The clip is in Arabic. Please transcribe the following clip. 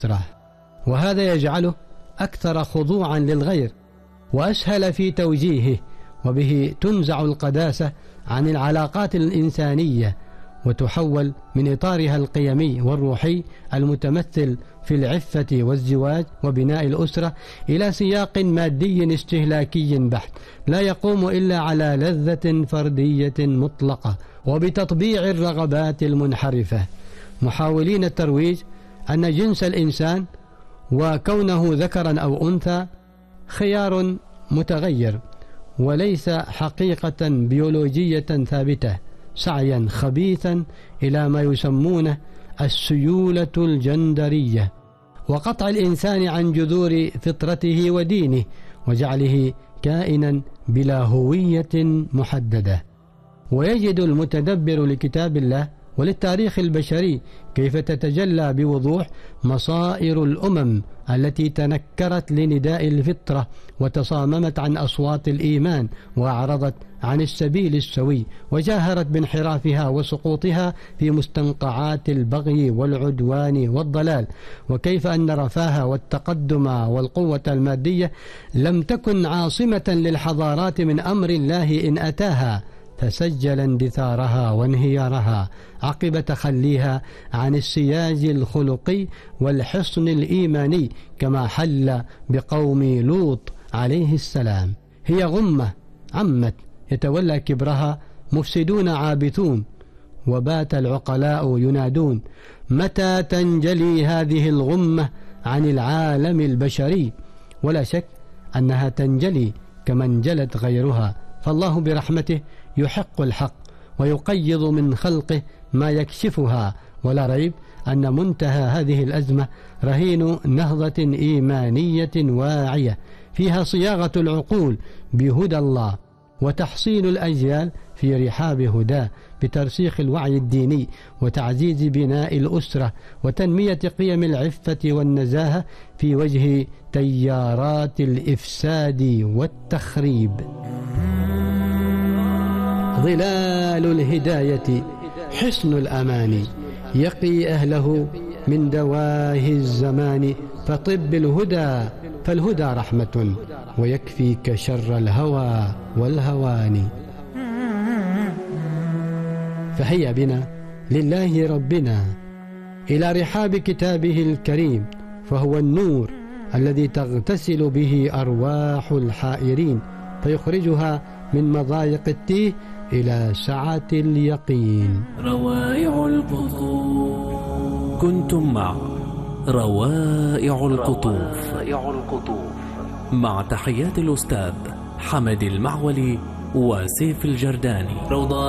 وهذا يجعله أكثر خضوعا للغير وأسهل في توجيهه، وبه تنزع القداسة عن العلاقات الإنسانية وتحول من إطارها القيمي والروحي المتمثل في العفة والزواج وبناء الأسرة إلى سياق مادي استهلاكي بحت لا يقوم إلا على لذة فردية مطلقة وبتطبيع الرغبات المنحرفة، محاولين الترويج أن جنس الإنسان وكونه ذكرا أو أنثى خيار متغير وليس حقيقة بيولوجية ثابتة، سعيا خبيثا إلى ما يسمونه السيولة الجندرية وقطع الإنسان عن جذور فطرته ودينه وجعله كائنا بلا هوية محددة. ويجد المتدبر لكتاب الله وللتاريخ البشري كيف تتجلى بوضوح مصائر الأمم التي تنكرت لنداء الفطرة وتصاممت عن أصوات الإيمان وأعرضت عن السبيل السوي وجاهرت بانحرافها وسقوطها في مستنقعات البغي والعدوان والضلال، وكيف أن الرفاه والتقدم والقوة المادية لم تكن عاصمة للحضارات من أمر الله إن أتاها، فسجل اندثارها وانهيارها عقب تخليها عن السياج الخلقي والحصن الإيماني كما حل بقوم لوط عليه السلام. هي غمة عمت يتولى كبرها مفسدون عابثون، وبات العقلاء ينادون متى تنجلي هذه الغمة عن العالم البشري؟ ولا شك أنها تنجلي كما انجلت غيرها، فالله برحمته يحق الحق ويقيض من خلقه ما يكشفها، ولا ريب أن منتهى هذه الأزمة رهين نهضة إيمانية واعية فيها صياغة العقول بهدى الله وتحصين الأجيال في رحاب هداه بترسيخ الوعي الديني وتعزيز بناء الأسرة وتنمية قيم العفة والنزاهة في وجه تيارات الإفساد والتخريب. ظلال الهداية حصن الأمان يقي أهله من دواهي الزمان، فطب الهدى فالهدى رحمة ويكفيك شر الهوى والهوان. فهيا بنا لله ربنا إلى رحاب كتابه الكريم، فهو النور الذي تغتسل به أرواح الحائرين فيخرجها من مضايق التيه إلى سعة اليقين. روائع القطوف. كنتم مع روائع القطوف مع تحيات الأستاذ حمد المعولي وسيف الجرداني.